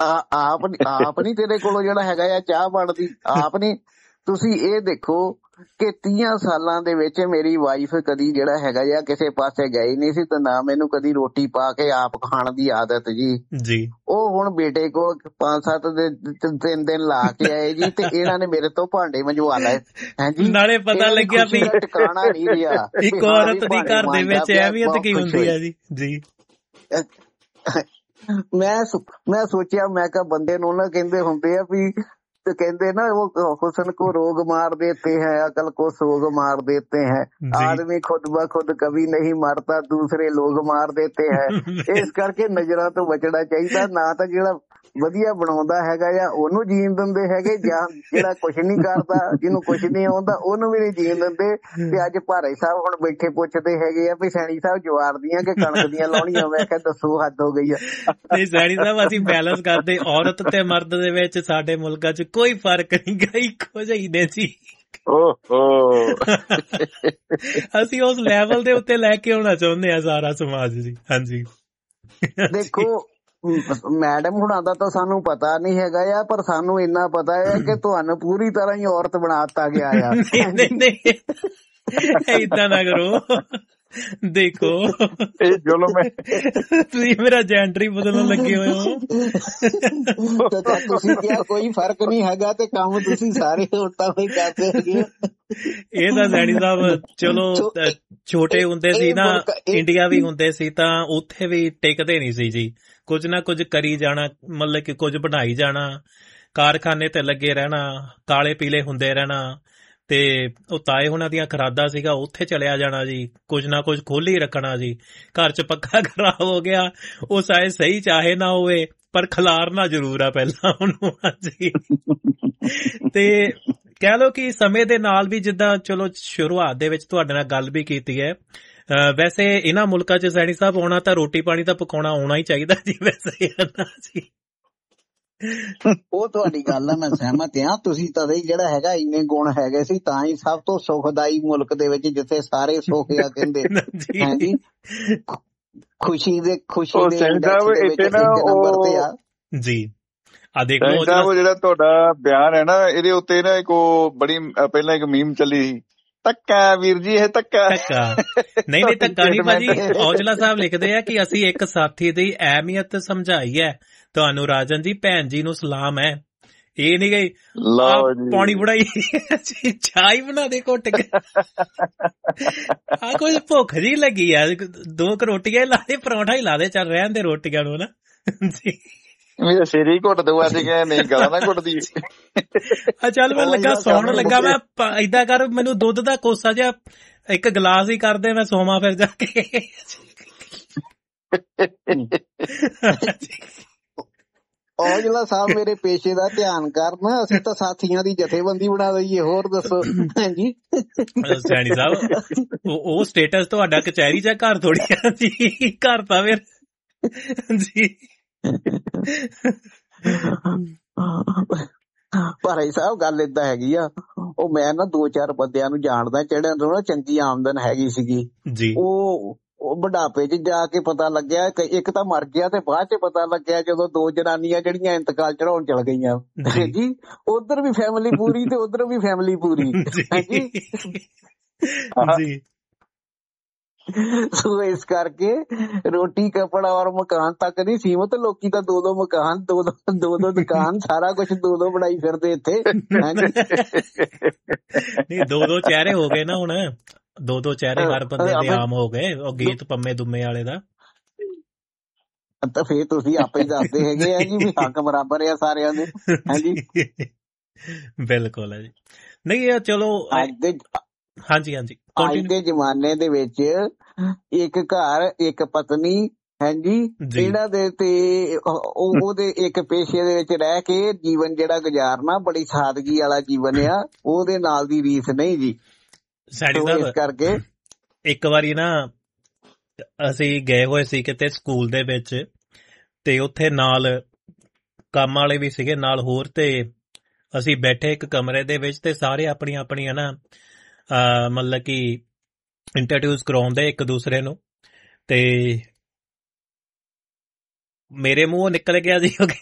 ਆਪ ਨੀ ਤੇਰੇ ਕੋਲੋਂ ਜਿਹੜਾ ਹੈਗਾ ਆ ਚਾਹ ਬਣਦੀ, ਆਪ ਨੀ। ਤੁਸੀਂ ਇਹ ਦੇਖੋ ਕਿ 30 ਸਾਲਾਂ ਦੇ ਵਿੱਚ ਮੇਰੀ ਵਾਈਫ ਕਦੀ ਜਿਹੜਾ ਹੈਗਾ ਆ ਕਿਸੇ ਪਾਸੇ ਗਈ ਨਹੀਂ ਸੀ, ਤੇ ਨਾ ਮੈਨੂੰ ਕਦੀ ਰੋਟੀ ਪਾ ਕੇ ਆਪ ਖਾਣ ਦੀ ਆਦਤ ਜੀ। ਉਹ ਹੁਣ ਬੇਟੇ ਕੋਲ 5-7 3 ਦਿਨ ਲਾ ਕੇ ਆਏ ਜੀ, ਤੇ ਇਹਨਾਂ ਨੇ ਮੇਰੇ ਤੋਂ ਭਾਂਡੇ ਮੰਜਵਾ ਲਏ। ਹਾਂਜੀ, ਨਾਲੇ ਪਤਾ ਲੱਗਿਆ ਵੀ ਟਿਕਾਣਾ ਨਹੀਂ ਰਿਹਾ ਇੱਕ ਔਰਤ ਦੀ ਘਰ ਦੇ ਵਿੱਚ ਅਹਿਮੀਅਤ ਕੀ ਹੁੰਦੀ ਹੈ ਜੀ। ਮੈਂ ਸੋਚਿਆ, ਮੈਂ ਕਿਹਾ ਬੰਦੇ ਨੂੰ ਨਾ ਕਹਿੰਦੇ ਹੁੰਦੇ ਆ ਵੀ, तो कहते ना वो हुस्न को रोग मार देते हैं, अकल को सोग मार देते हैं, आदमी खुद ब खुद कभी नहीं मरता, दूसरे लोग मार देते हैं। इस करके नजरा तो बचना चाहिए। ना तो ਜਿਹੜਾ ਵਧੀਆ ਬਣਾਉਂਦਾ ਹੈਗਾ ਆ ਉਹਨੂੰ ਜੀਣ ਦਿੰਦੇ ਹੈਗੇ, ਜਾਂ ਜਿਹੜਾ ਕੁਛ ਨਹੀਂ ਕਰਦਾ, ਜਿਹਨੂੰ ਕੁਛ ਨਹੀਂ ਆਉਂਦਾ ਉਹਨੂੰ ਵੀ ਨਹੀਂ ਜੀਣ ਦਿੰਦੇ। ਤੇ ਅੱਜ ਭਾਰੇ ਸਾਹਿਬ ਹੁਣ ਬੈਠੇ ਪੁੱਛਦੇ ਹੈਗੇ ਆ ਵੀ ਸੈਣੀ ਸਾਹਿਬ ਜਵਾਰ ਦੀਆਂ ਕਿ ਕਣਕ ਦੀਆਂ ਲਾਉਣੀਆਂ। ਮੈਂ ਕਿਹਾ ਦੱਸੋ, ਹੱਦ ਹੋ ਗਈ ਆ। ਨਹੀਂ ਸੈਣੀ ਸਾਹਿਬ, ਅਸੀਂ ਬੈਲੈਂਸ ਕਰਦੇ, ਔਰਤ ਤੇ ਮਰਦ ਦੇ ਵਿੱਚ ਸਾਡੇ ਮੁਲਕਾਂ 'ਚ ਕੋਈ ਫਰਕ ਨਹੀਂ ਗਾ, ਇੱਕੋ ਜਿਹੇ ਨੇ ਜੀ। ਅਸੀਂ ਉਸ ਲੈਵਲ ਦੇ ਉੱਤੇ ਲੈ ਕੇ ਆਉਣਾ ਚਾਹੁੰਦੇ ਆ ਸਾਰਾ ਸਮਾਜ ਜੀ। ਹਾਂਜੀ, ਦੇਖੋ ਮੈਡਮ ਹੁਣਾਂ ਦਾ ਤਾਂ ਸਾਨੂੰ ਪਤਾ ਨਹੀਂ ਹੈਗਾ ਆ, ਪਰ ਸਾਨੂੰ ਇੰਨਾ ਪਤਾ ਹੈ ਕਿ ਤੁਹਾਨੂੰ ਪੂਰੀ ਤਰ੍ਹਾਂ ਹੀ ਔਰਤ ਬਣਾ ਦਿੱਤਾ ਗਿਆ ਆ। ਨਹੀਂ ਏਦਾਂ ਨਾ ਕਰੋ, ਦੇਖੋ ਤੁਸੀਂ ਮੇਰਾ ਜੈਂਡਰ ਹੀ ਬਦਲਣ ਲੱਗੇ ਹੋਏ ਹੋ। ਤੁਸੀਂ ਕਿਹਾ ਕੋਈ ਫਰਕ ਨਹੀਂ ਹੈਗਾ, ਤੇ ਕੰਮ ਤੁਸੀਂ ਸਾਰੇ ਔਰਤਾਂ ਹੀ ਕਰਦੇ ਹੈਗੇ। ਇਹ ਤਾਂ ਸੈਣੀ ਸਾਹਿਬ ਚਲੋ ਛੋਟੇ ਹੁੰਦੇ ਸੀ ਨਾ, ਇੰਡੀਆ ਵੀ ਹੁੰਦੇ ਸੀ ਤਾਂ ਉੱਥੇ ਵੀ ਟਿਕਦੇ ਨਹੀਂ ਸੀ ਜੀ। ਕੁਝ ਨਾ ਕੁਝ ਕਰੀ ਜਾਣਾ, ਮਤਲਬ ਕਿ ਕੁਝ ਬਣਾਈ ਜਾਣਾ, ਕਾਰਖਾਨੇ ਤੇ ਲੱਗੇ ਰਹਿਣਾ, ਕਾਲੇ ਪੀਲੇ ਹੁੰਦੇ ਰਹਿਣਾ। ਤੇ ਉਹ ਤਾਏ ਉਹਨਾਂ ਦੀਆਂ ਖਰਾਦਾ ਸੀਗਾ, ਉੱਥੇ ਚਲਿਆ ਜਾਣਾ ਜੀ, ਕੁਝ ਨਾ ਕੁਝ ਖੋਲ੍ਹ ਹੀ ਰੱਖਣਾ ਜੀ। ਘਰ 'ਚ ਪੱਖਾ ਖਰਾਬ ਹੋ ਗਿਆ, ਉਹ ਚਾਹੇ ਸਹੀ ਚਾਹੇ ਨਾ ਹੋਵੇ, ਪਰ ਖਿਲਾਰਨਾ ਜ਼ਰੂਰ ਆ ਪਹਿਲਾਂ ਉਹਨੂੰ। ਹਾਂਜੀ, ਤੇ ਕਹਿ ਲਓ ਕਿ ਸਮੇਂ ਦੇ ਨਾਲ ਵੀ ਜਿੱਦਾਂ ਚਲੋ ਸ਼ੁਰੂਆਤ ਦੇ ਵਿੱਚ ਤੁਹਾਡੇ ਨਾਲ ਗੱਲ ਵੀ ਕੀਤੀ ਹੈ, ਵੈਸੇ ਇਹਨਾਂ ਮੁਲਕਾਂ 'ਚ ਸੈਣੀ ਸਾਹਿਬ ਆਉਣਾ ਤਾਂ ਰੋਟੀ ਪਾਣੀ ਤਾਂ ਪਕਾਉਣਾ ਆਉਣਾ ਹੀ ਚਾਹੀਦਾ ਜੀ ਵੈਸੇ ਜੀ। ਉਹ ਤੁਹਾਡੀ ਗੱਲ ਆ, ਮੈਂ ਸਹਿਮਤ ਹਾਂ। ਤੁਸੀਂ ਤਦੇ ਜਿਹੜਾ ਹੈਗਾ ਇੰਨੇ ਗੁਣ ਹੈਗੇ ਸੀ, ਤਾਂ ਹੀ ਸਭ ਤੋਂ ਸੁਖਦਾਈ ਮੁਲਕ ਦੇ ਵਿੱਚ ਜਿੱਥੇ ਸਾਰੇ ਸੁਖ ਆ ਕਹਿੰਦੇ ਹਾਂਜੀ, ਖੁਸ਼ੀ ਦੇ ਨੰਬਰ ਤੇ ਆ ਜੀ। ਆ ਦੇਖ ਲਓ ਉਹ ਜਿਹੜਾ ਤੁਹਾਡਾ ਬਿਆਨ ਹੈ ਨਾ, ਇਹਦੇ ਉੱਤੇ ਨਾ ਇੱਕ ਬੜੀ ਪਹਿਲਾਂ ਇੱਕ ਮੀਮ ਚੱਲੀ ਸੀ, ਧੱਕਾ ਵੀਰ ਜੀ, ਇਹ ਧੱਕਾ। ਨਹੀਂ ਧੱਕਾ ਨਹੀਂ ਭਾਜੀ। ਔਜਲਾ ਸਾਹਿਬ ਲਿਖਦੇ ਆ ਕਿ ਅਸੀਂ ਇੱਕ ਸਾਥੀ ਦੀ ਅਹਿਮੀਅਤ ਸਮਝਾਈ ਹੈ ਤੁਹਾਨੂੰ ਰਾਜਨ ਜੀ, ਭੈਣ ਜੀ ਨੂੰ ਸਲਾਮ ਹੈ। ਇਹ ਨੀ ਗਈ ਪਾਣੀ ਫੜਾਈ, ਚਾਹ ਹੀ ਬਣਾ ਦੇ ਘੁੱਟ ਕੇ। ਆ ਕੁਝ ਭੁੱਖ ਜੀ ਲੱਗੀ ਆ, 2 ਰੋਟੀਆਂ ਲਾ ਦੇ, ਪਰੌਂਠਾ ਹੀ ਲਾ ਦੇ, ਚੱਲ ਰਹਿਣ ਦੇ ਰੋਟੀਆਂ ਨੂੰ ਨਾ ਜੀ। ਮੇਰਾ ਸਿਰ ਹੀ ਘੁੱਟ ਦਊ ਅੱਜ, ਨਹੀਂ ਗਲਾ ਨਾ ਘੁੱਟਦੀ। ਚੱਲ ਮੈਂ ਲੱਗਾ ਸੌਣ ਲੱਗਾ, ਮੈਂ ਏਦਾਂ ਕਰ, ਮੈਨੂੰ ਦੁੱਧ ਦਾ ਕੋਸਾ ਜਿਹਾ 1 ਗਲਾਸ ਹੀ ਕਰ ਦੇ, ਮੈਂ ਸੋਵਾਂ ਫਿਰ ਜਾ ਕੇ। ਔਜਲਾ ਸਾਹਿਬ ਮੇਰੇ ਪੇਸ਼ੇ ਦਾ ਧਿਆਨ ਕਰਨ, ਅਸੀਂ ਤਾਂ ਸਾਥੀਆਂ ਦੀ ਜਥੇਬੰਦੀ ਬਣਾ ਦਈਏ। ਹੋਰ ਦੱਸੋ। ਹਾਂਜੀ ਸੈਣੀ ਸਾਹਿਬ, ਉਹ ਸਟੇਟਸ ਤੁਹਾਡਾ ਕਚਹਿਰੀ ਜਾਂ ਘਰ ਥੋੜੀ ਆ ਜੀ, ਘਰ ਤਾਂ ਫਿਰ ਜੀ। ਭਾਈ ਸਾਹਿਬ ਗੱਲ ਏਦਾਂ ਹੈਗੀ ਆ, ਉਹ ਮੈਂ ਨਾ 2-4 ਬੰਦਿਆਂ ਨੂੰ ਜਾਣਦਾ ਜਿਹੜਿਆਂ ਨੂੰ ਨਾ ਚੰਗੀ ਆਮਦਨ ਹੈਗੀ ਸੀਗੀ ਜੀ। ਉਹ ਬੁਢਾਪੇ 'ਚ ਜਾ ਕੇ ਪਤਾ ਲੱਗਿਆ, ਇੱਕ ਤਾਂ ਮਰ ਗਿਆ, ਤੇ ਬਾਅਦ 'ਚ ਪਤਾ ਲੱਗਿਆ ਜਦੋਂ 2 ਜਨਾਨੀਆਂ ਜਿਹੜੀਆਂ ਇੰਤਕਾਲ ਚੜਾਉਣ ਚਲ ਗਈਆਂ ਜੀ। ਉਧਰ ਵੀ ਫੈਮਿਲੀ ਪੂਰੀ ਤੇ ਉਧਰ ਵੀ ਫੈਮਿਲੀ ਪੂਰੀ ਜੀ। ਸੋ ਇਸ ਕਰਕੇ ਰੋਟੀ ਕੱਪੜਾ ਔਰ ਮਕਾਨ ਤੱਕ ਨਹੀਂ ਸੀਮਤ, ਲੋਕੀ ਤਾਂ 2-2 ਮਕਾਨ, 2-2 ਦੁਕਾਨ, ਸਾਰਾ ਕੁਛ 2-2 ਬਣਾਈ ਫਿਰਦੇ ਇੱਥੇ। ਨਹੀਂ 2-2 ਚਿਹਰੇ ਹੋ ਗਏ ਨਾ ਹੁਣ, 2-2 ਚਿਹਰੇ ਹਰ ਬੰਦੇ ਦੇ ਆਮ ਹੋ ਗਏ। ਉਹ ਗੀਤ ਪੰਮੇ ਦੁੰਮੇ ਵਾਲੇ ਦਾ ਤਾਂ ਫੇਰ ਤੁਸੀਂ ਆਪੇ ਹੀ ਦੱਸਦੇ ਹੈਗੇ ਆ ਜੀ ਵੀ ਹੱਕ ਬਰਾਬਰ ਆ ਸਾਰਿਆਂ ਦੇ। ਹਾਂਜੀ ਬਿਲਕੁਲ ਹੈ ਜੀ। ਨਹੀਂ ਚਲੋ ਹਾਂਜੀ ਅੱਜ ਦੇ ਜ਼ਮਾਨੇ ਦੇ ਵਿੱਚ ਇੱਕ ਘਰ, ਇੱਕ ਪਤਨੀ, ਹਾਂਜੀ, ਜਿਹੜਾ ਦੇ ਤੇ ਉਹਦੇ ਇੱਕ ਪੇਸ਼ੇ ਦੇ ਵਿੱਚ ਰਹਿ ਕੇ ਜੀਵਨ ਜਿਹੜਾ ਗੁਜ਼ਾਰਨਾ ਬੜੀ ਸਾਦਗੀ ਵਾਲਾ ਜੀਵਨ ਆ, ਉਹਦੇ ਨਾਲ ਦੀ ਰੀਸ ਨਹੀਂ ਜੀ। ਇਸ ਕਰਕੇ ਇੱਕ ਵਾਰੀ ਨਾ ਅਸੀਂ ਗਏ ਹੋਏ ਸੀ ਕਿਤੇ ਸਕੂਲ ਦੇ ਵਿੱਚ, ਤੇ ਉੱਥੇ ਨਾਲ ਕੰਮ ਵਾਲੇ ਵੀ ਸੀਗੇ ਨਾਲ ਹੋਰ, ਤੇ ਅਸੀਂ ਬੈਠੇ ਇੱਕ ਕਮਰੇ ਦੇ ਵਿੱਚ, ਤੇ ਸਾਰੇ ਆਪਣੀਆਂ ਨਾ ਮਤਲਬ ਕਿ ਇੰਟਰੋਡਿਊਸ ਕਰਾਉਂਦੇ ਇੱਕ ਦੂਸਰੇ ਨੂੰ, ਤੇ ਮੇਰੇ ਮੂੰਹੋਂ ਨਿਕਲ ਗਿਆ ਜੀ